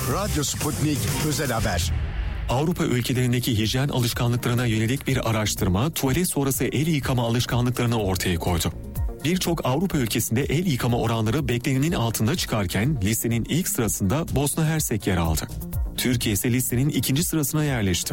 Radyo Sputnik Özel Haber. Avrupa ülkelerindeki hijyen alışkanlıklarına yönelik bir araştırma tuvalet sonrası el yıkama alışkanlıklarını ortaya koydu. Birçok Avrupa ülkesinde el yıkama oranları beklenenin altında çıkarken listenin ilk sırasında Bosna Hersek yer aldı. Türkiye ise listenin ikinci sırasına yerleşti.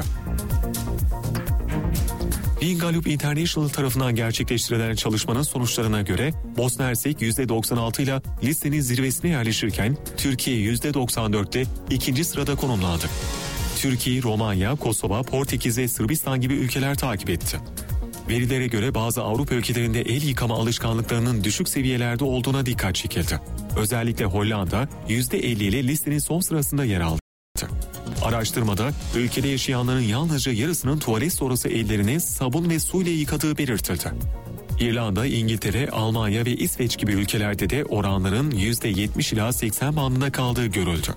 Gallup International tarafından gerçekleştirilen çalışmanın sonuçlarına göre Bosna Hersek %96 ile listenin zirvesine yerleşirken Türkiye %94'te ikinci sırada konumlandı. Türkiye, Romanya, Kosova, Portekiz ve Sırbistan gibi ülkeler takip etti. Verilere göre bazı Avrupa ülkelerinde el yıkama alışkanlıklarının düşük seviyelerde olduğuna dikkat çekildi. Özellikle Hollanda %50 ile listenin son sırasında yer aldı. Araştırmada ülkede yaşayanların yalnızca yarısının tuvalet sonrası ellerini sabun ve suyla yıkadığı belirtildi. İrlanda, İngiltere, Almanya ve İsveç gibi ülkelerde de oranların %70 ila 80 bandında kaldığı görüldü.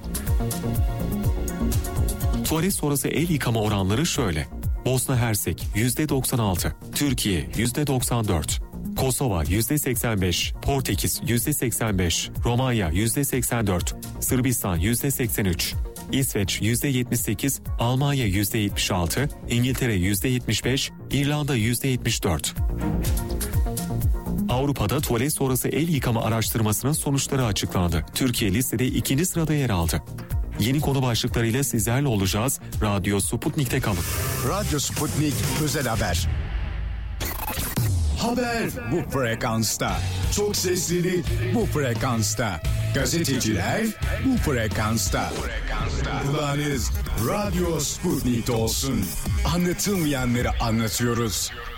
Tuvalet sonrası el yıkama oranları şöyle: Bosna Hersek %96, Türkiye %94, Kosova %85, Portekiz %85, Romanya %84, Sırbistan %83, İsveç %78, Almanya %76, İngiltere %75, İrlanda %74. Avrupa'da tuvalet sonrası el yıkama araştırmasının sonuçları açıklandı. Türkiye listede ikinci sırada yer aldı. Yeni konu başlıklarıyla sizlerle olacağız. Radyo Sputnik'te kalın. Radyo Sputnik Özel Haber. Haber bu frekansta. Çok seslilik bu frekansta. Gazeteciler bu frekansta. Kulağınız Radyo Sputnik'te olsun. Anlatılmayanları anlatıyoruz.